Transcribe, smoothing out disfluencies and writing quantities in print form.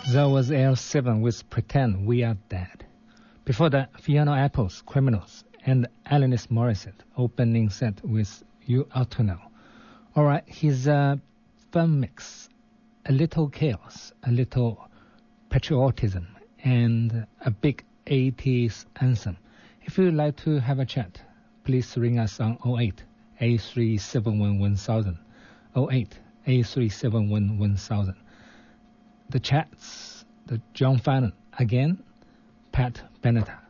That was L7 with Pretend We Are Dead. Before that, Fiona Apple's Criminals and Alanis Morissette opening set with You Ought to Know. Alright, here's a fun mix. A little chaos, a little patriotism, and a big 80s anthem. If you'd like to have a chat, please ring us on 08 8371 1000. 08 8371 1000. The chats, the John Fallon again, Pat Benatar.